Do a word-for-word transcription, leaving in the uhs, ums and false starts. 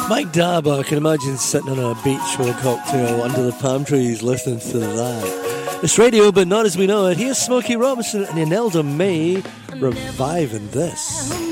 Mike Darby, I can imagine sitting on a beach with a cocktail under the palm trees listening to that. It's radio, but not as we know it. Here's Smokey Robinson and Imelda May reviving this.